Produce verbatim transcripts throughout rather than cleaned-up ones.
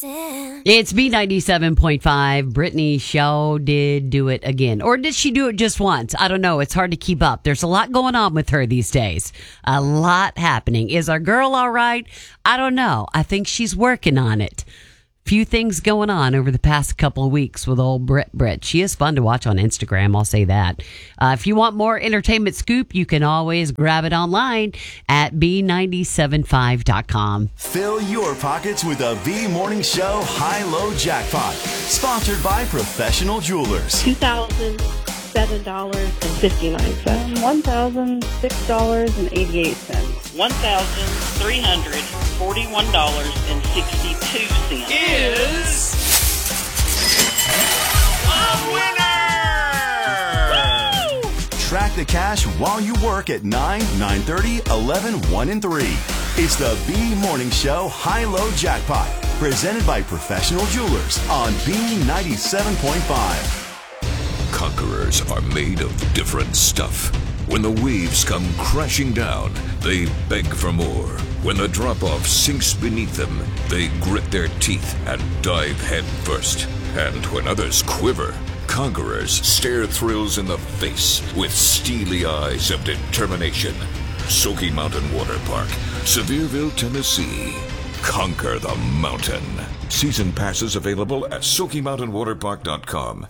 dancing. It's B ninety-seven point five. Brittany Shaw did do it again. Or did she do it just once? I don't know. It's hard to keep up. There's a lot going on with her these days. A lot happening. Is our girl all right? I don't know. I think she's working on it. Few things going on over the past couple of weeks with old Brit Brit. She is fun to watch on Instagram, I'll say that. Uh, if you want more entertainment scoop, you can always grab it online at B nine seven five dot com. Fill your pockets with a B Morning Show High-Low Jackpot. Sponsored by Professional Jewelers. two thousand seven dollars and fifty-nine cents. one thousand six dollars and eighty-eight cents. one thousand three hundred forty-one dollars and sixty-two cents. Is a winner! Woo! Track the cash while you work at nine, nine thirty, eleven, one, and three. It's the B Morning Show High-Low Jackpot. Presented by Professional Jewelers on B ninety-seven point five. Conquerors are made of different stuff. When the waves come crashing down, they beg for more. When the drop-off sinks beneath them, they grit their teeth and dive head first. And when others quiver, conquerors stare thrills in the face with steely eyes of determination. Smoky Mountain Water Park, Sevierville, Tennessee. Conquer the mountain. Season passes available at Smoky Mountain Water Park dot com.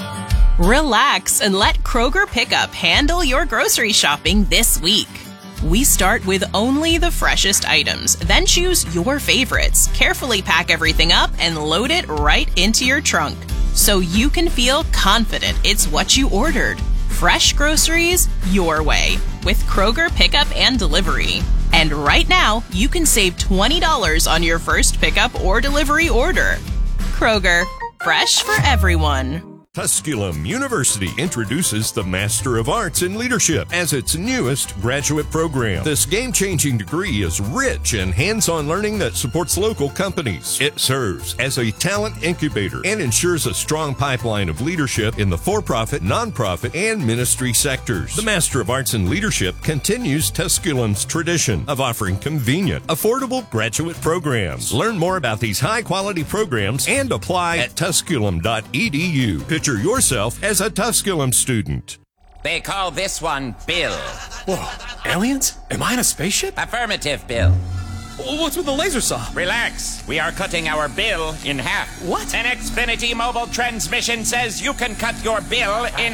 Relax and let Kroger Pickup handle your grocery shopping this week. We start with only the freshest items, then choose your favorites, carefully pack everything up, and load it right into your trunk so you can feel confident it's what you ordered. Fresh groceries your way with Kroger Pickup and Delivery. And right now, you can save twenty dollars on your first pickup or delivery order. Kroger, fresh for everyone. Tusculum University introduces the Master of Arts in Leadership as its newest graduate program. This game-changing degree is rich in hands-on learning that supports local companies. It serves as a talent incubator and ensures a strong pipeline of leadership in the for-profit, nonprofit, and ministry sectors. The Master of Arts in Leadership continues Tusculum's tradition of offering convenient, affordable graduate programs. Learn more about these high-quality programs and apply at tusculum dot e d u. Picture yourself as a Tusculum student. They call this one Bill. Whoa, aliens? Am I in a spaceship? Affirmative, Bill. What's with the laser saw? Relax. We are cutting our bill in half. What? An Xfinity mobile transmission says you can cut your bill in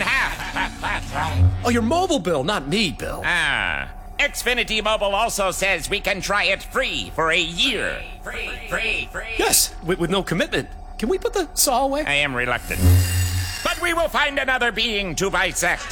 half. Oh, your mobile bill, not me, Bill. Ah. Xfinity Mobile also says we can try it free for a year. Free, free, free. Yes, with, with no commitment. Can we put the saw away? I am reluctant. But we will find another being to bisect.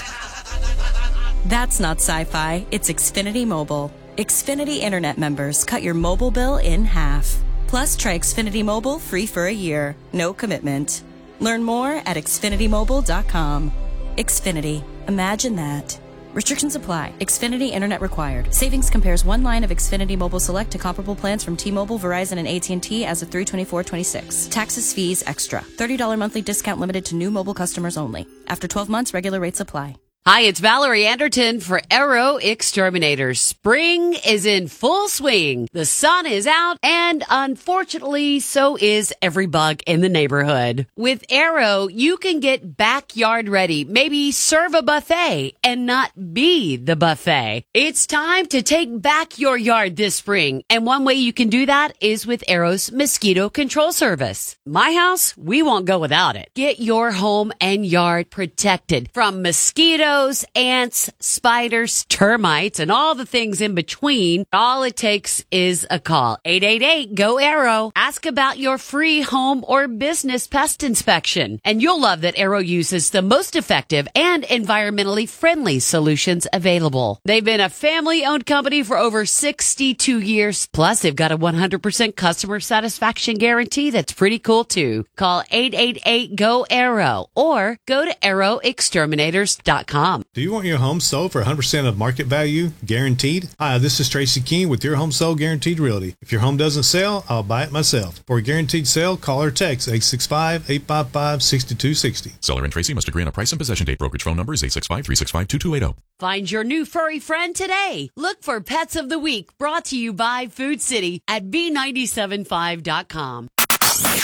That's not sci-fi. It's Xfinity Mobile. Xfinity Internet members cut your mobile bill in half. Plus, try Xfinity Mobile free for a year. No commitment. Learn more at xfinity mobile dot com. Xfinity. Imagine that. Restrictions apply. Xfinity Internet required. Savings compares one line of Xfinity Mobile Select to comparable plans from T-Mobile, Verizon, and A T and T as of three twenty-four twenty-six. Taxes, fees, extra. thirty dollars monthly discount limited to new mobile customers only. After twelve months, regular rates apply. Hi, it's Valerie Anderton for Arrow Exterminators. Spring is in full swing. The sun is out, and unfortunately, so is every bug in the neighborhood. With Arrow, you can get backyard ready, maybe serve a buffet and not be the buffet. It's time to take back your yard this spring, and one way you can do that is with Arrow's mosquito control service. My house, we won't go without it. Get your home and yard protected from mosquitoes, ants, spiders, termites, and all the things in between. All it takes is a call. eight eight eight, G O, Arrow. Ask about your free home or business pest inspection. And you'll love that Arrow uses the most effective and environmentally friendly solutions available. They've been a family-owned company for over sixty-two years. Plus, they've got a one hundred percent customer satisfaction guarantee that's pretty cool, too. Call eight eight eight, G O, Arrow or go to arrow exterminators dot com. Do you want your home sold for one hundred percent of market value, guaranteed? Hi, this is Tracy King with Your Home Sold Guaranteed Realty. If your home doesn't sell, I'll buy it myself. For a guaranteed sale, call or text eight six five, eight five five, six two six zero. Seller and Tracy must agree on a price and possession date. Brokerage phone number is eight six five, three six five, two two eight zero. Find your new furry friend today. Look for Pets of the Week, brought to you by Food City at B nine seven five dot com.